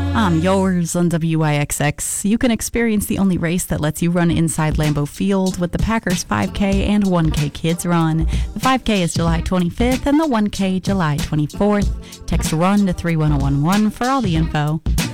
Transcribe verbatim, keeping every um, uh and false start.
I'm yours on W I X X. You can experience the only race that lets you run inside Lambeau Field with the Packers five K and one K Kids Run. The five K is July twenty-fifth and the one K July twenty-fourth. Text RUN to three one zero one one for all the info.